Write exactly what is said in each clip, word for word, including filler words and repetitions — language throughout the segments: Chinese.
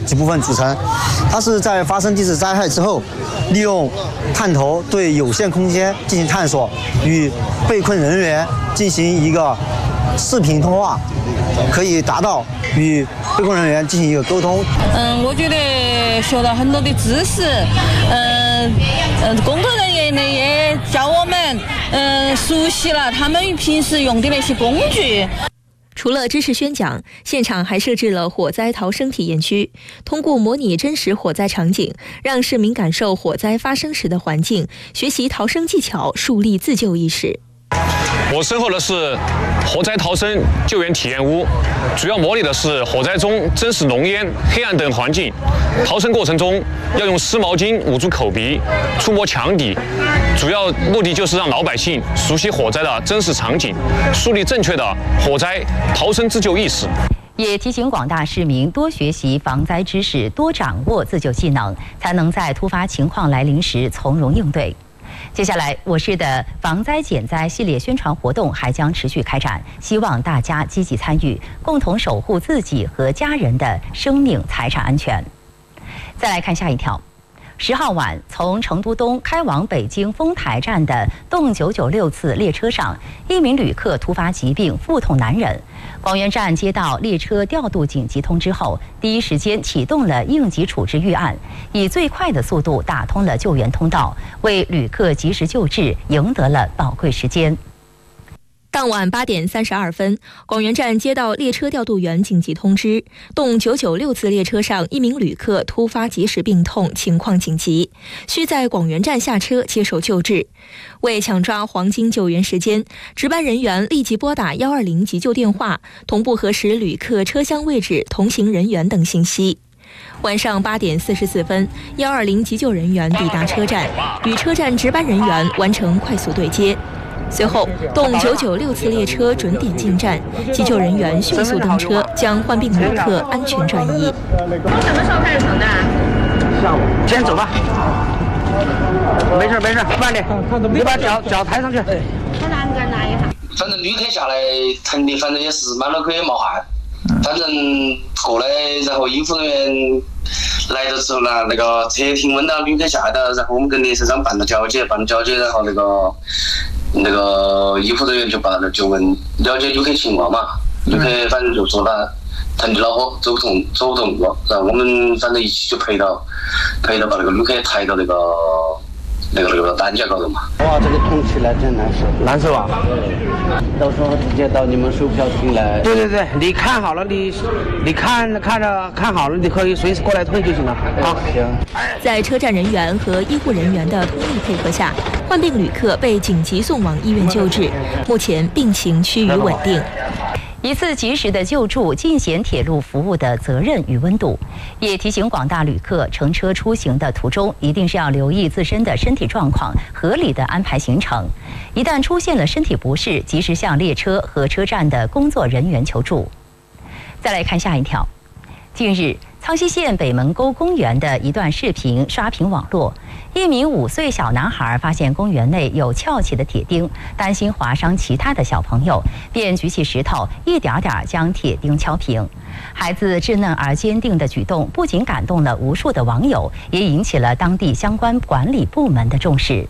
几部分组成。它是在发生地质灾害之后，利用探头对有限空间进行探索，与被困人员进行一个视频通话，可以达到与被困人员进行一个沟通。 嗯，我觉得学到很多的知识。嗯嗯，工作人员呢也教我们，嗯，熟悉了他们平时用的那些工具。 除了知识宣讲，现场还设置了火灾逃生体验区，通过模拟真实火灾场景，让市民感受火灾发生时的环境，学习逃生技巧，树立自救意识。 我身后的是火灾逃生救援体验屋，主要模拟的是火灾中真实浓烟、黑暗等环境。逃生过程中要用湿毛巾捂住口鼻，触摸墙底，主要目的就是让老百姓熟悉火灾的真实场景，树立正确的火灾逃生自救意识。 也提醒广大市民多学习防灾知识，多掌握自救技能，才能在突发情况来临时从容应对。接下来，我市的防灾减灾系列宣传活动还将持续开展，希望大家积极参与，共同守护自己和家人的生命财产安全。再来看下一条。十号晚，从成都东开往北京丰台站的动九九六次列车上，一名旅客突发疾病，腹痛难忍。广元站接到列车调度紧急通知后，第一时间启动了应急处置预案，以最快的速度打通了救援通道，为旅客及时救治赢得了宝贵时间。 当晚八点三十二分，广元站接到列车调度员紧急通知，动九九六次列车上一名旅客突发即时病痛，情况紧急，需在广元站下车接受救治。为抢抓黄金救援时间，值班人员立即拨打一二零急救电话，同步核实旅客车厢位置、同行人员等信息。晚上八点四十四分，一二零急救人员抵达车站，与车站值班人员完成快速对接。随后，动九九六次列车准点进站，急救人员迅速登车，将患病旅客安全转移。 从什么时候开始疼的？ 下午，先走吧。没事没事，慢点，你把脚脚抬上去。 我拿你这拿一下。 反正旅客下来疼的，反正也是满脑壳也冒汗。反正过来，然后医护人员来的时候呢，那个车停稳了，旅客下来了，然后我们跟列车长办了交接，办了交接，然后那个。那个医护人员就把那就问了解旅客情况嘛，旅客反正就说他疼的恼火，走不动走不动路，然后我们反正一起就陪到陪到把那个旅客抬到那个那个那个担架高头嘛。 哇，这个痛起来真难受，难受啊！到时候直接到你们售票厅来。对对对，你看好了，你你看看着看好了，你可以随时过来退就行了。好，行。 在车站人员和医护人员的通力配合下，患病旅客被紧急送往医院救治，目前病情趋于稳定。 一次及时的救助，尽显铁路服务的责任与温度。也提醒广大旅客，乘车出行的途中，一定是要留意自身的身体状况，合理的安排行程。一旦出现了身体不适，及时向列车和车站的工作人员求助。再来看下一条。近日，苍溪县北门沟公园的一段视频刷屏网络。一名五岁小男孩发现公园内有翘起的铁钉，担心划伤其他的小朋友，便举起石头一点点将铁钉敲平。孩子稚嫩而坚定的举动不仅感动了无数的网友，也引起了当地相关管理部门的重视。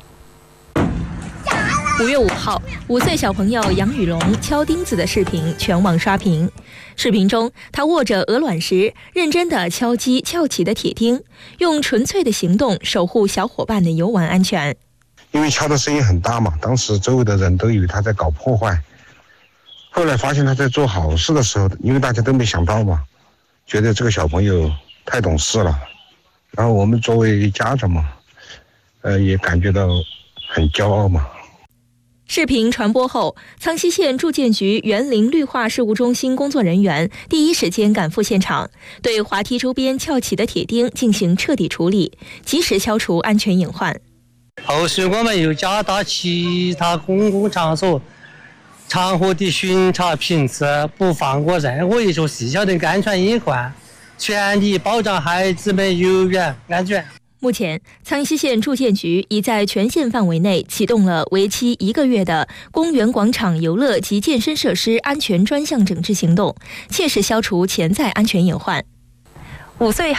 五月五号，五岁小朋友杨雨龙敲钉子的视频全网刷屏。视频中，他握着鹅卵石，认真地敲击翘起的铁钉，用纯粹的行动守护小伙伴的游玩安全。 因为敲的声音很大嘛，当时周围的人都以为他在搞破坏。后来发现他在做好事的时候，因为大家都没想到嘛，觉得这个小朋友太懂事了。然后我们作为家长嘛，呃，也感觉到很骄傲嘛。 视频传播后，苍溪县住建局园林绿化事务中心工作人员第一时间赶赴现场，对滑梯周边翘起的铁钉进行彻底处理，及时消除安全隐患。 后续我们又加大其他公共场所场合的巡查频次，不放过任何一处细小的安全隐患，全力保障孩子们游园安全。 目前，苍溪县住建局已在全县范围内启动了为期一个月的公园广场游乐及健身设施安全专项整治行动，切实消除潜在安全隐患。 五岁